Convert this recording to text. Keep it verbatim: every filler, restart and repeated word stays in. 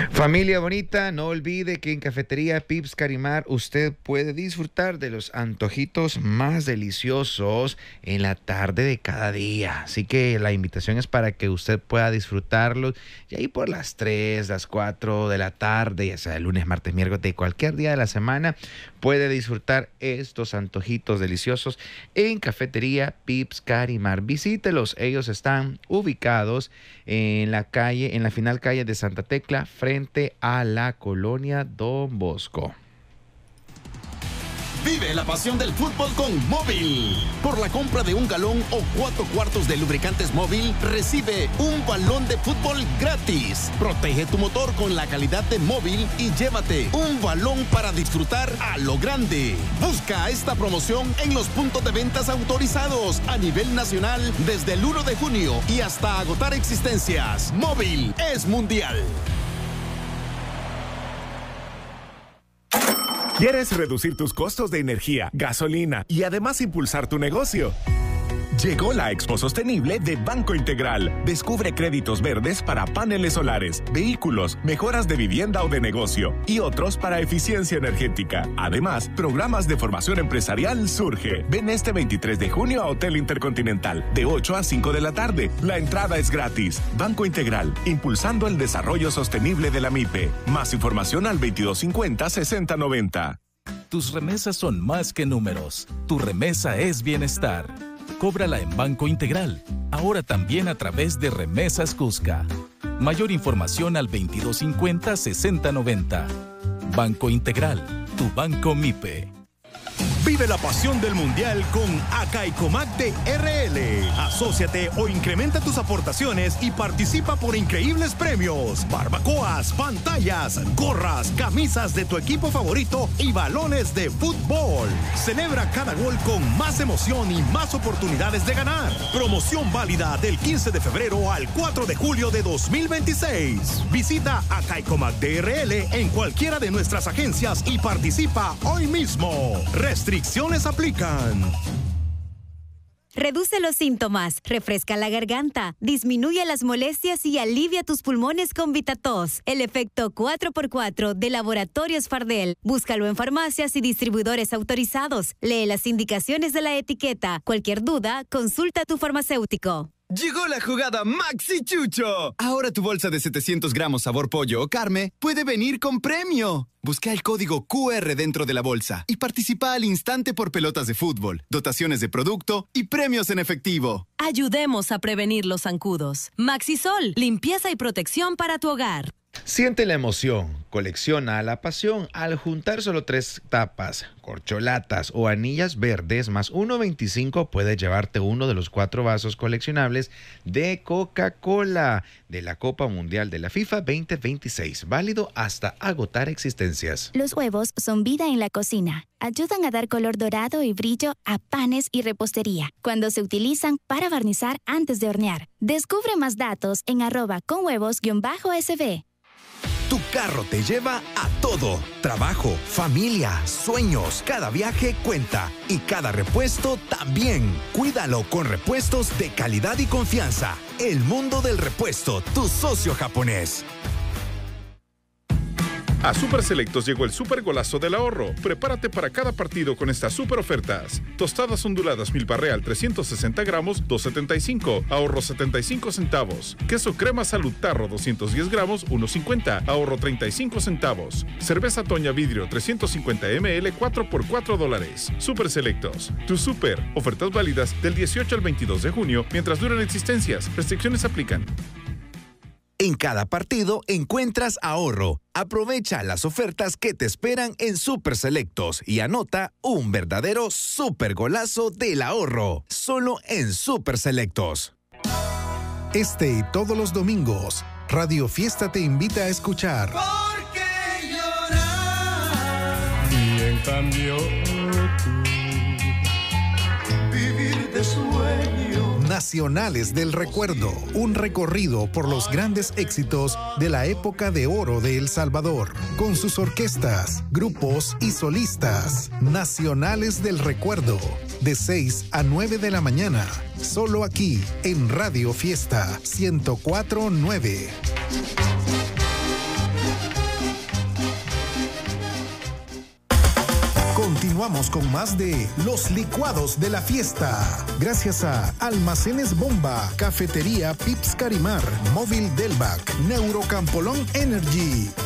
Familia bonita, no olvide que en Cafetería Pips Carimar usted puede disfrutar de los antojitos más deliciosos en la tarde de cada día. Así que la invitación es para que usted pueda disfrutarlos y ahí por las tres, las cuatro de la tarde, ya sea el lunes, martes, miércoles, de cualquier día de la semana, puede disfrutar estos antojitos deliciosos en Cafetería Pips Carimar. Visítelos, ellos están ubicados en la calle, en la final calle de Santa Tecla, frente a la colonia Don Bosco. Vive la pasión del fútbol con Móvil. Por la compra de un galón o cuatro cuartos de lubricantes Móvil, recibe un balón de fútbol gratis. Protege tu motor con la calidad de Móvil y llévate un balón para disfrutar a lo grande. Busca esta promoción en los puntos de ventas autorizados a nivel nacional desde el primero de junio y hasta agotar existencias. Móvil es mundial. ¿Quieres reducir tus costos de energía, gasolina y además impulsar tu negocio? Llegó la Expo Sostenible de Banco Integral. Descubre créditos verdes para paneles solares, vehículos, mejoras de vivienda o de negocio y otros para eficiencia energética. Además, programas de formación empresarial Surge. Ven este veintitrés de junio a Hotel Intercontinental de ocho a cinco de la tarde. La entrada es gratis. Banco Integral, impulsando el desarrollo sostenible de la MIPE. Más información al veintidós cincuenta, sesenta noventa. Tus remesas son más que números. Tu remesa es bienestar. Cóbrala en Banco Integral, ahora también a través de Remesas Cusca. Mayor información al veintidós cincuenta, sesenta noventa. Banco Integral, tu banco MIPE. Vive la pasión del Mundial con Acaicomac de R L. Asóciate o incrementa tus aportaciones y participa por increíbles premios. Barbacoas, pantallas, gorras, camisas de tu equipo favorito y balones de fútbol. Celebra cada gol con más emoción y más oportunidades de ganar. Promoción válida del quince de febrero al cuatro de julio de dos mil veintiséis. Visita Acaicomac de R L en cualquiera de nuestras agencias y participa hoy mismo. Restricciones aplican. Reduce los síntomas, refresca la garganta, disminuye las molestias y alivia tus pulmones con Vitatos. El efecto cuatro por cuatro de Laboratorios Fardel. Búscalo en farmacias y distribuidores autorizados. Lee las indicaciones de la etiqueta. Cualquier duda, consulta a tu farmacéutico. Llegó la jugada Maxi Chucho. Ahora tu bolsa de setecientos gramos sabor pollo o carne puede venir con premio. Busca el código Q R dentro de la bolsa y participa al instante por pelotas de fútbol, dotaciones de producto y premios en efectivo. Ayudemos a prevenir los zancudos. Maxisol, limpieza y protección para tu hogar. Siente la emoción, colecciona la pasión al juntar solo tres tapas, corcholatas o anillas verdes más uno veinticinco puedes llevarte uno de los cuatro vasos coleccionables de Coca-Cola de la Copa Mundial de la FIFA veinte veintiséis, válido hasta agotar existencias. Los huevos son vida en la cocina. Ayudan a dar color dorado y brillo a panes y repostería cuando se utilizan para barnizar antes de hornear. Descubre más datos en arroba con huevos-sb. Tu carro te lleva a todo. Trabajo, familia, sueños. Cada viaje cuenta. Y cada repuesto también. Cuídalo con repuestos de calidad y confianza. El mundo del repuesto, tu socio japonés. A Super Selectos llegó el super golazo del ahorro. Prepárate para cada partido con estas super ofertas. Tostadas onduladas Milpa Real trescientos sesenta gramos, dos setenta y cinco, ahorro setenta y cinco centavos. Queso crema Salud Tarro doscientos diez gramos, uno cincuenta, ahorro treinta y cinco centavos. Cerveza Toña Vidrio trescientos cincuenta mililitros, cuatro por cuatro dólares. Super Selectos, tu super. Ofertas válidas del dieciocho al veintidós de junio mientras duran existencias. Restricciones aplican. En cada partido encuentras ahorro. Aprovecha las ofertas que te esperan en Super Selectos y anota un verdadero super golazo del ahorro. Solo en Super Selectos. Este y todos los domingos, Radio Fiesta te invita a escuchar. ¿Por qué llorar? Y en cambio tú, vivir de sueño. Nacionales del Recuerdo, un recorrido por los grandes éxitos de la época de oro de El Salvador, con sus orquestas, grupos y solistas. Nacionales del Recuerdo, de seis a nueve de la mañana, solo aquí en Radio Fiesta ciento cuatro punto nueve. Continuamos con más de Los Licuados de la Fiesta. Gracias a Almacenes Bomba, Cafetería Pips Carimar, Móvil Delvac, Neurocampolón Energy